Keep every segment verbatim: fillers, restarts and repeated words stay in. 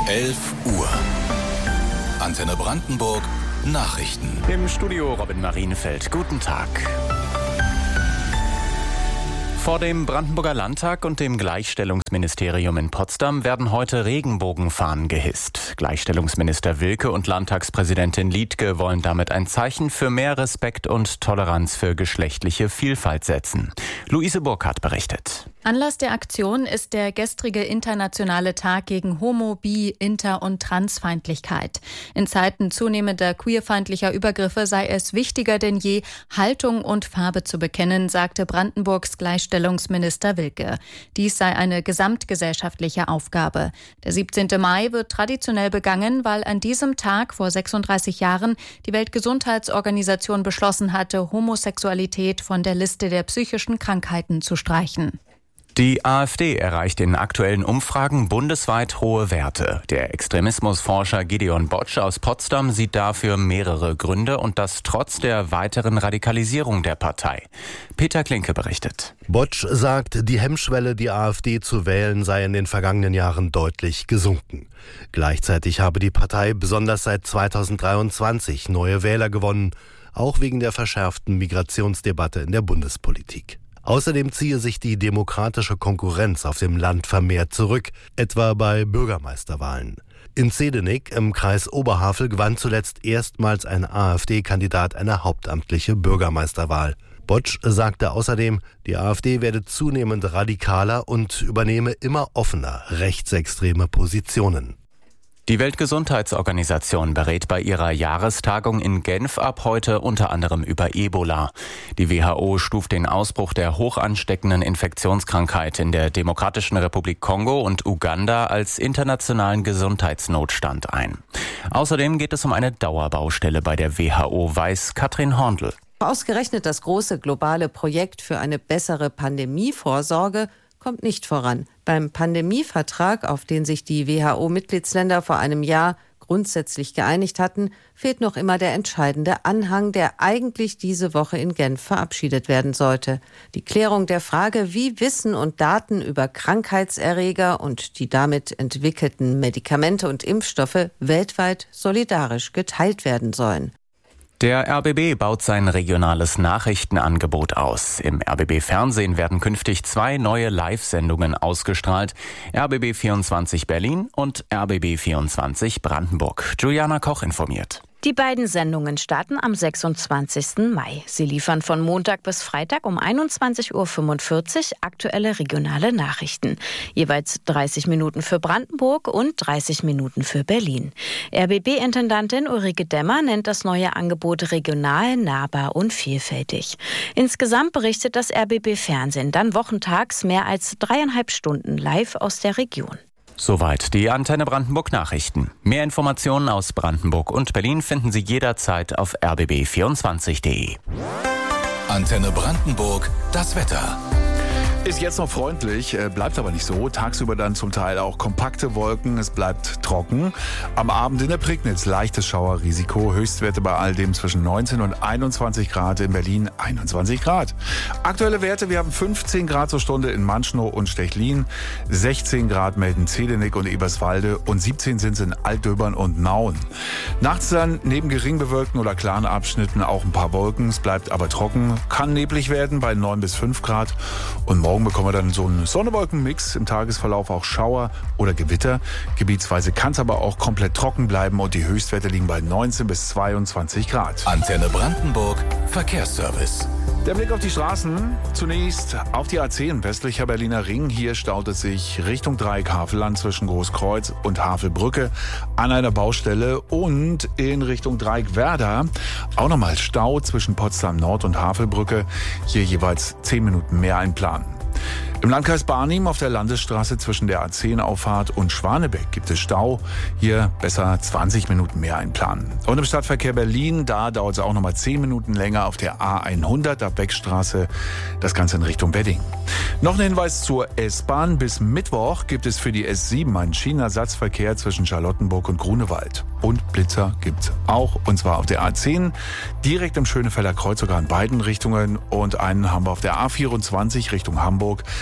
elf Uhr. Antenne Brandenburg Nachrichten. Im Studio Robin Marienfeld. Guten Tag. Vor dem Brandenburger Landtag und dem Gleichstellungsministerium in Potsdam werden heute Regenbogenfahnen gehisst. Gleichstellungsminister Wilke und Landtagspräsidentin Liedtke wollen damit ein Zeichen für mehr Respekt und Toleranz für geschlechtliche Vielfalt setzen. Luise Burkhardt berichtet. Anlass der Aktion ist der gestrige internationale Tag gegen Homo-, Bi-, Inter- und Transfeindlichkeit. In Zeiten zunehmender queerfeindlicher Übergriffe sei es wichtiger denn je, Haltung und Farbe zu bekennen, sagte Brandenburgs Gleichstellungsminister Wilke. Dies sei eine gesamtgesellschaftliche Aufgabe. Der siebzehnte Mai wird traditionell begangen, weil an diesem Tag vor sechsunddreißig Jahren die Weltgesundheitsorganisation beschlossen hatte, Homosexualität von der Liste der psychischen Krankheiten zu streichen. Die AfD erreicht in aktuellen Umfragen bundesweit hohe Werte. Der Extremismusforscher Gideon Botsch aus Potsdam sieht dafür mehrere Gründe und das trotz der weiteren Radikalisierung der Partei. Peter Klinke berichtet. Botsch sagt, die Hemmschwelle, die AfD zu wählen, sei in den vergangenen Jahren deutlich gesunken. Gleichzeitig habe die Partei besonders seit zweitausenddreiundzwanzig neue Wähler gewonnen, auch wegen der verschärften Migrationsdebatte in der Bundespolitik. Außerdem ziehe sich die demokratische Konkurrenz auf dem Land vermehrt zurück, etwa bei Bürgermeisterwahlen. In Zedenik im Kreis Oberhavel gewann zuletzt erstmals ein AfD-Kandidat eine hauptamtliche Bürgermeisterwahl. Botsch sagte außerdem, die AfD werde zunehmend radikaler und übernehme immer offener rechtsextreme Positionen. Die Weltgesundheitsorganisation berät bei ihrer Jahrestagung in Genf ab heute unter anderem über Ebola. Die W H O stuft den Ausbruch der hochansteckenden Infektionskrankheit in der Demokratischen Republik Kongo und Uganda als internationalen Gesundheitsnotstand ein. Außerdem geht es um eine Dauerbaustelle bei der W H O, weiß Katrin Horndl. Ausgerechnet das große globale Projekt für eine bessere Pandemievorsorge kommt nicht voran. Beim Pandemievertrag, auf den sich die W H O-Mitgliedsländer vor einem Jahr grundsätzlich geeinigt hatten, fehlt noch immer der entscheidende Anhang, der eigentlich diese Woche in Genf verabschiedet werden sollte. Die Klärung der Frage, wie Wissen und Daten über Krankheitserreger und die damit entwickelten Medikamente und Impfstoffe weltweit solidarisch geteilt werden sollen. Der R B B baut sein regionales Nachrichtenangebot aus. Im R B B-Fernsehen werden künftig zwei neue Live-Sendungen ausgestrahlt. R B B vierundzwanzig Berlin und R B B vierundzwanzig Brandenburg. Juliana Koch informiert. Die beiden Sendungen starten am sechsundzwanzigsten Mai. Sie liefern von Montag bis Freitag um einundzwanzig Uhr fünfundvierzig aktuelle regionale Nachrichten. Jeweils dreißig Minuten für Brandenburg und dreißig Minuten für Berlin. R B B-Intendantin Ulrike Demmer nennt das neue Angebot regional, nahbar und vielfältig. Insgesamt berichtet das R B B-Fernsehen dann wochentags mehr als dreieinhalb Stunden live aus der Region. Soweit die Antenne Brandenburg Nachrichten. Mehr Informationen aus Brandenburg und Berlin finden Sie jederzeit auf r b b vierundzwanzig punkt de. Antenne Brandenburg, das Wetter. Ist jetzt noch freundlich, bleibt aber nicht so. Tagsüber dann zum Teil auch kompakte Wolken, es bleibt trocken. Am Abend in der Prignitz leichtes Schauerrisiko. Höchstwerte bei all dem zwischen neunzehn und einundzwanzig Grad, in Berlin einundzwanzig Grad. Aktuelle Werte, wir haben fünfzehn Grad zur Stunde in Manschnow und Stechlin, sechzehn Grad melden Zedenik und Eberswalde und siebzehn sind es in Altdöbern und Nauen. Nachts dann neben gering bewölkten oder klaren Abschnitten auch ein paar Wolken, es bleibt aber trocken, kann neblig werden bei neun bis fünf Grad und morgen bekommen wir dann so einen Sonne-Wolken-Mix, im Tagesverlauf auch Schauer oder Gewitter. Gebietsweise kann es aber auch komplett trocken bleiben und die Höchstwerte liegen bei neunzehn bis zweiundzwanzig Grad. Antenne Brandenburg, Verkehrsservice. Der Blick auf die Straßen. Zunächst auf die A zehn, westlicher Berliner Ring. Hier staut es sich Richtung Dreieck Havelland zwischen Großkreuz und Havelbrücke an einer Baustelle und in Richtung Dreieck Werder auch nochmal Stau zwischen Potsdam Nord und Havelbrücke. Hier jeweils zehn Minuten mehr einplanen. Im Landkreis Barnim auf der Landesstraße zwischen der A zehn Auffahrt und Schwanebeck gibt es Stau. Hier besser zwanzig Minuten mehr einplanen. Und im Stadtverkehr Berlin, da dauert es auch nochmal zehn Minuten länger auf der A hundert ab Beckstraße. Das Ganze in Richtung Wedding. Noch ein Hinweis zur S-Bahn. Bis Mittwoch gibt es für die S sieben einen Schienenersatzverkehr zwischen Charlottenburg und Grunewald. Und Blitzer gibt's auch, und zwar auf der A zehn, direkt im Schönefelder Kreuz, sogar in beiden Richtungen. Und einen haben wir auf der A vierundzwanzig Richtung Hamburg.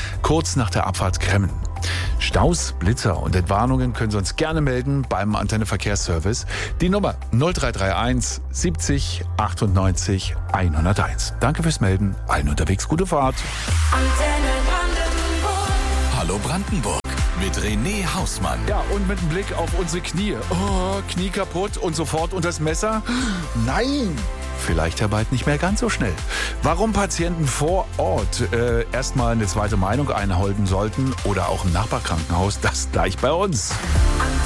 kurz nach der Abfahrt Kremmen. Staus, Blitzer und Entwarnungen können Sie uns gerne melden beim Antenne Verkehrsservice. Die Nummer null drei drei eins siebzig achtundneunzig hunderteins. Danke fürs Melden. Allen unterwegs gute Fahrt. Antenne Brandenburg. Hallo Brandenburg mit René Hausmann. Ja, und mit einem Blick auf unsere Knie. Oh, Knie kaputt und sofort unter das Messer? Nein! Vielleicht ja bald nicht mehr ganz so schnell. Warum Patienten vor Ort äh, erstmal eine zweite Meinung einholen sollten oder auch im Nachbarkrankenhaus, das gleich bei uns.